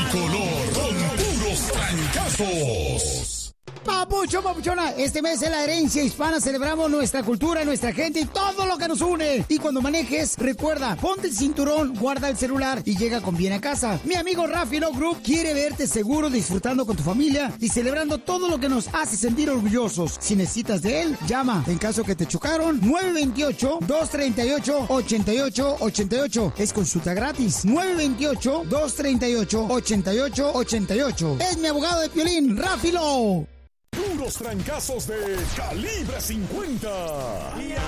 color, con puros trancazos. Papucho, papuchona, este mes en la herencia hispana celebramos nuestra cultura, nuestra gente y todo lo que nos une. Y cuando manejes, recuerda, ponte el cinturón, guarda el celular y llega con bien a casa. Mi amigo Rafi Love Group quiere verte seguro disfrutando con tu familia y celebrando todo lo que nos hace sentir orgullosos. Si necesitas de él, llama. En caso que te chocaron, 928-238-8888. Es consulta gratis. 928-238-8888. Es mi abogado de Piolín, Rafi Love. Puros trancazos de Calibre 50.